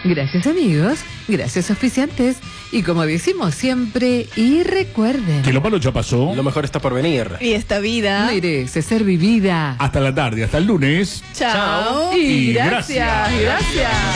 Gracias amigos, gracias oficiantes. Y como decimos siempre, y recuerden que lo malo ya pasó. Lo mejor está por venir. Y esta vida merece ser vivida. Hasta la tarde, hasta el lunes. Chao. Y gracias.